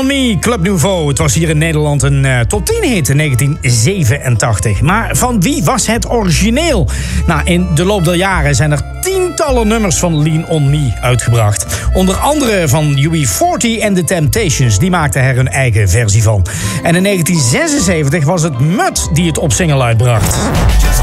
On Me, Club Nouveau. Het was hier in Nederland een top 10 hit in 1987. Maar van wie was het origineel? Nou, in de loop der jaren zijn er tientallen nummers van Lean On Me uitgebracht. Onder andere van UB40 en The Temptations. Die maakten er hun eigen versie van. En in 1976 was het Mud die het op single uitbracht.